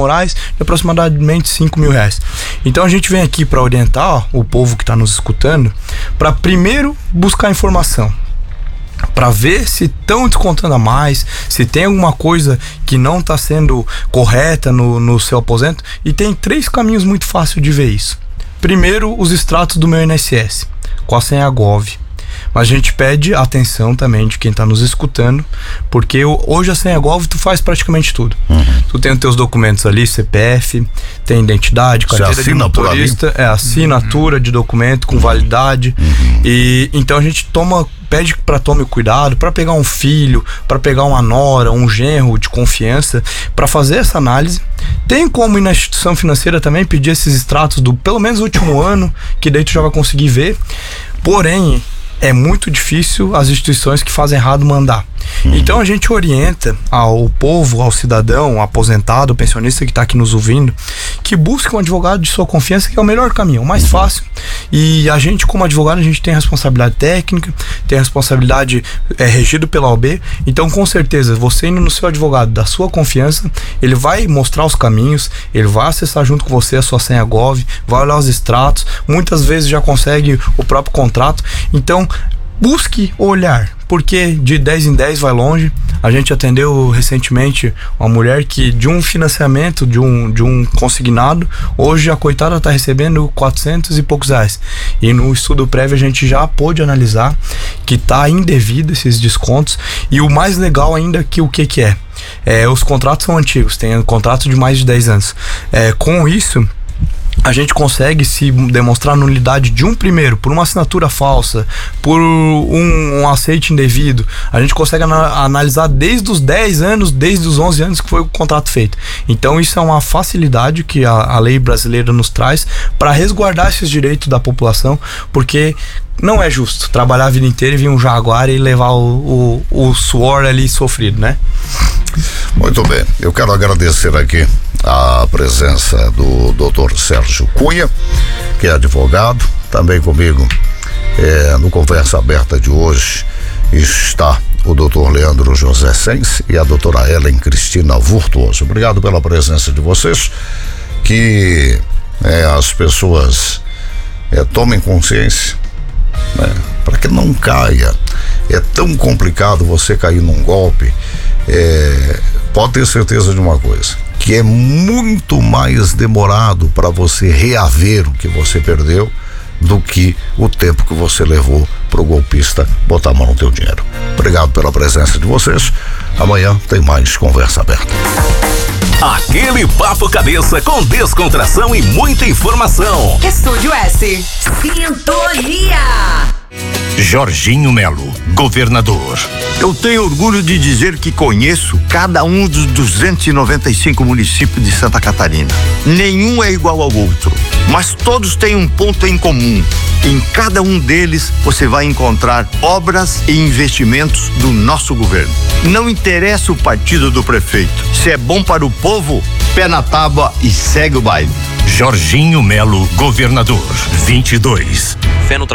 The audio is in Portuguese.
morais de aproximadamente R$5.000. Então a gente vem aqui para orientar o povo que está nos escutando para primeiro buscar informação, para ver se estão descontando a mais, se tem alguma coisa que não está sendo correta no seu aposento. E tem 3 caminhos muito fáceis de ver isso. Primeiro, os extratos do meu INSS com a senha Gov. Mas a gente pede atenção também de quem está nos escutando, porque hoje a senha Gov tu faz praticamente tudo. Tu tem os teus documentos ali, CPF, tem identidade, carteira de motorista, assinatura de documento com validade. E então a gente pede para tome cuidado para pegar um filho, para pegar uma nora, um genro de confiança, para fazer essa análise. Tem como ir na instituição financeira também pedir esses extratos do pelo menos último ano, que daí tu já vai conseguir ver. Porém, é muito difícil as instituições que fazem errado mandar. Então a gente orienta ao povo, ao cidadão, ao aposentado, ao pensionista que está aqui nos ouvindo, que busque um advogado de sua confiança, que é o melhor caminho, o mais fácil. E a gente, como advogado, a gente tem responsabilidade técnica, tem responsabilidade regido pela OAB. Então, com certeza, você indo no seu advogado da sua confiança, ele vai mostrar os caminhos, ele vai acessar junto com você a sua senha Gov, vai olhar os extratos, muitas vezes já consegue o próprio contrato. Então, busque olhar, porque de 10 em 10 vai longe. A gente atendeu recentemente uma mulher que de um financiamento, de um consignado, hoje a coitada está recebendo 400 e poucos reais. E no estudo prévio a gente já pôde analisar que está indevido esses descontos. E o mais legal ainda que o que é? Os contratos são antigos, tem contrato de mais de 10 anos. Com isso, a gente consegue se demonstrar nulidade de um primeiro, por uma assinatura falsa, por um aceite indevido. A gente consegue analisar desde os 10 anos, desde os 11 anos que foi o contrato feito. Então isso é uma facilidade que a lei brasileira nos traz para resguardar esses direitos da população, porque não é justo trabalhar a vida inteira e vir um jaguar e levar o suor ali sofrido, né? Muito bem, eu quero agradecer aqui a presença do Dr. Sérgio Cunha, que é advogado. Também comigo no Conversa Aberta de hoje está o Dr. Leandro José Sens e a doutora Ellen Cristina Virtuoso. Obrigado pela presença de vocês, que as pessoas tomem consciência, né, para que não caia. É tão complicado você cair num golpe. Pode ter certeza de uma coisa, que é muito mais demorado para você reaver o que você perdeu do que o tempo que você levou pro golpista botar a mão no teu dinheiro. Obrigado pela presença de vocês. Amanhã tem mais Conversa Aberta. Aquele papo cabeça com descontração e muita informação. Estúdio S. Sintonia. Jorginho Melo, governador. Eu tenho orgulho de dizer que conheço cada um dos 295 municípios de Santa Catarina. Nenhum é igual ao outro, mas todos têm um ponto em comum. Em cada um deles você vai encontrar obras e investimentos do nosso governo. Não interessa o partido do prefeito. Se é bom para o povo, pé na tábua e segue o baile. Jorginho Melo, governador, 22.